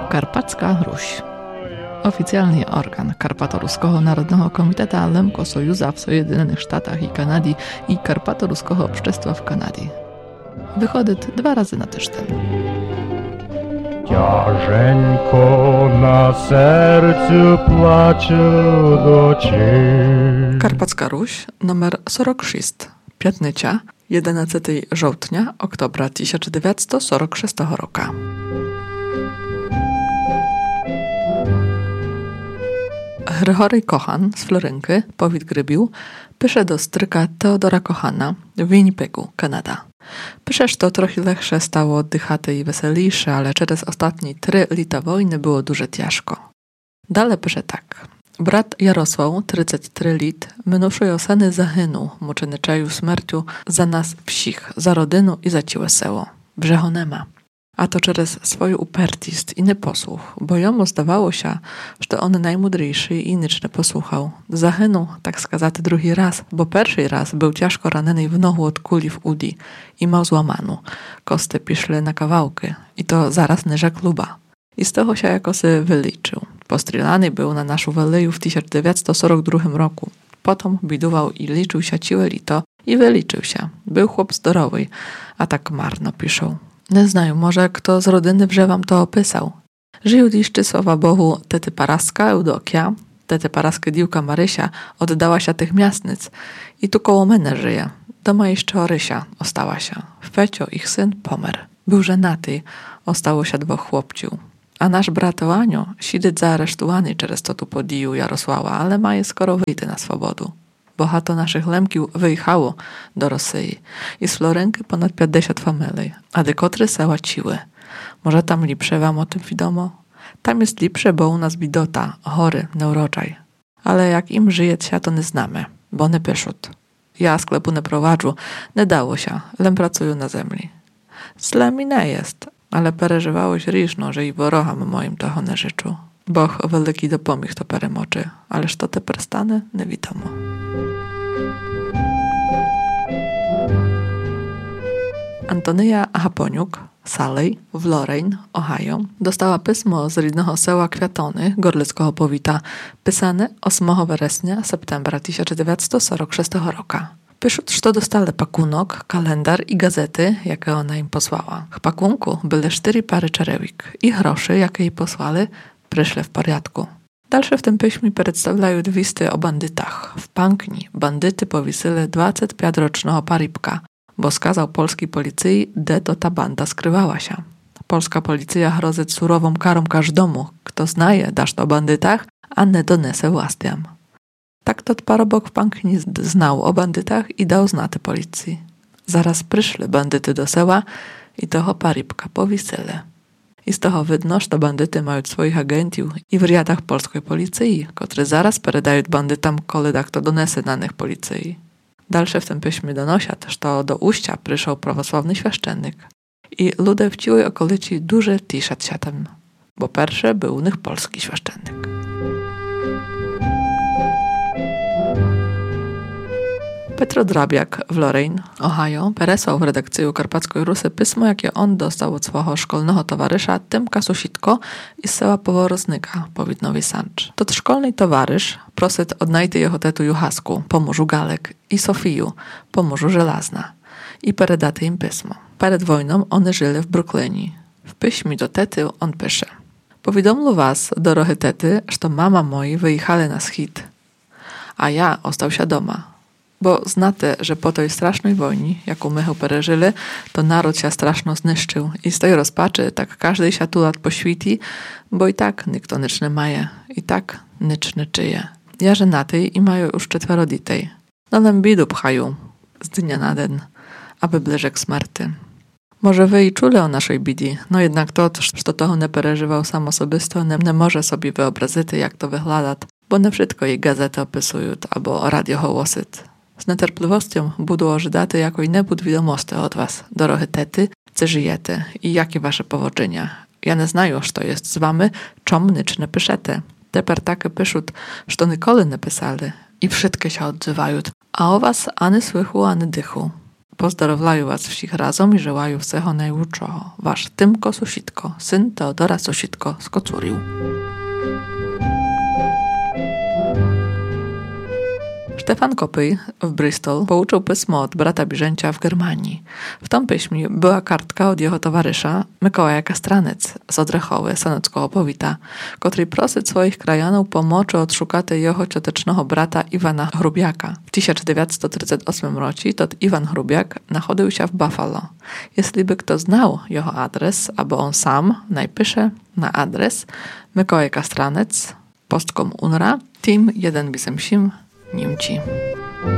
Karpacka Ruś. Oficjalny organ Karpato-Ruskiego Narodnego Komiteta Lemko Sojuza w Sojedynionych Sztatach i Kanady i Karpato-Ruskiego Общества w Kanadzie. Wychodzi 2 razy na tydzień. Ciężko na sercu płacze docie. Karpacka Ruś, numer 46, piątnica, 11 żołtnia, oktobra 1946 roku. Hrychory Kochan z Florynki, powiat Grybił, pisze do stryka Teodora Kochana w Winnipegu, Kanada. Pisze, że to trochę lepsze stało oddychate i weselejsze, ale przez ostatnie 3 lata wojny było duże ciężko. Dalej pisze tak. Brat Jarosław, 33 lat, minувшої осени загинув, мученичею смертю za nas psich, za rodzinę i za całe seło. Brzecho nema. A to przez swoją upertist i nieposłuch, bo jemu zdawało się, że on najmudrzejszy i nic nie posłuchał. Zahynął, tak skazany drugi raz, bo pierwszy raz był ciężko ranny w nogu od kuli w udi i miał złamaną. Kosty piszły na kawałki i to zaraz niżej kluba. I z tego się jakoś wyliczył. Postrzelany był na naszą weleju w 1942 roku. Potem bidował i liczył się ciłe lito i wyliczył się. Był chłop zdrowy, a tak marno piszą. Nie znają, może kto z rodziny wam to opisał. Żył jeszcze, sława Bogu, tety Paraska Eudokia, tety Paraska Diłka Marysia oddała się tych miastnic i tu koło mnie żyje. Doma jeszcze Orysia ostała się. W Pecio ich syn pomer. Był żenaty, ostało się 2 chłopciów. A nasz brat Oanio siedzi zaaresztowany przez to tu podiju Jarosława, ale ma je skoro wyjść na swobodu. Bohato naszych lemkiów wyjechało do Rosji i z Florynki ponad 50 familii, a dekotry sała ciły. Może tam lepsze wam o tym wiadomo? Tam jest lepsze, bo u nas bidota, chory, neuroczaj. Ale jak im żyje się, to nie znamy, bo nie piszą. Ja sklepu nie prowadzę, nie dało się, lem pracuję na ziemi. Zle mi nie jest, ale pereżywałeś riżno, że i worocham moim toho nie życzu. Boh wielki dopomich to peremoczy, ależ to te prstany nie wiadomo. Antonia Haponiuk, Salley, w Lorain, Ohio, dostała pismo z rodzinnego seła Kwiatony, gorlickiego powita, pisane 8 września, septembra 1946 roku. Piszą, że dostali pakunok, kalendar i gazety, jakie ona im posłała. W pakunku były 4 pary czerewik i groszy, jakie jej posłali, przyszły w porządku. Dalsze w tym piśmie przedstawiają listy o bandytach. W Pankni bandyty powiesili 25-rocznego parybka, bo skazał polskiej policji, gdzie to ta banda skrywała się. Polska policja grozi surową karą każdemu, kto znaje dasz to o bandytach, a nie donese własnym. Tak to parobok w Pankni znał o bandytach i dał znaty policji. Zaraz przyszli bandyty do seła i toho parybka powiesili. I z toho widno, że bandyty mają swoich agentów i w riadach polskiej policji, którzy zaraz peredają bandytom, koledach to donese danych policji. Dalsze w tym piśmie donosia też to do Uścia przyszedł prawosławny świeszczennik. I ludzie w ciłej okolicy duże tiszat się tam, bo pierwszy był u nich polski świeszczennik. Petro Drabiak w Lorain, Ohio, peresłał w redakcji Karpackiej Rusy pismo, jakie on dostał od swojego szkolnego towarzysza Tymka Susitko i z sela Poworoznyka, powiat Nowy Sancz. To szkolny towarzysz prosit odnajty jeho tetu Juhasku, pomorzu Galek, i Sofiju, pomorzu Żelazna. I peredaty im pismo. Przed wojną one żyli w Brooklynie. W piśmie do tety on pisze. Powiadomlu was, dorohy tety, że mama moi wyjechali na schid, a ja ostał się doma. Bo znate, że po tej strasznej wojnie, jaką my pereżyli, to naród się straszno zniszczył i z tej rozpaczy tak każdy się tu lat poświti, bo i tak nikt nic nie maje, i tak nic nie czyje. Ja żenatej i mają już 4 ditej. No nam bidu pchają z dnia na den, aby bliżej k smrty. Może wy i czuli o naszej bidi, no jednak to, że toho nie pereżywał sam osobisto, nie może sobie wyobrazić, jak to wygląda, bo nie wszystko jej gazety opisują albo radio hołosyt. Z niecierpliwością budu ożydaty jakoj nie bud wiadomości od was, dorohy tety, co żyjecie i jakie wasze powodzenia. Ja nie znają, co jest z wami, czom nic nie piszete. Teper takie piszą, że nikoli nie pisali i wszystkie się odzywają, a o was ani słychu, ani dychu. Pozdrowlaju was všich razom i żełaju всего najlepszego. Wasz Tymko Susitko, syn Teodora Susitko z Kocuriu. Stefan Kopyj w Bristol pouczył pismo od brata Biżęcia w Germanii. W tom piśmie była kartka od jego towarzysza Mikołaja Kastranec z Odrechowy, Sanockiego powita, który prosyć swoich krajanów pomocy odszukać jego ciotecznego brata Iwana Hrubiaka. W 1938 roku tot Iwan Hrubiak nachodził się w Buffalo. Jeśli by kto znał jego adres, albo on sam najpisze na adres Mikołaj Kastranec, postkom UNRA, Team 187 Niemci.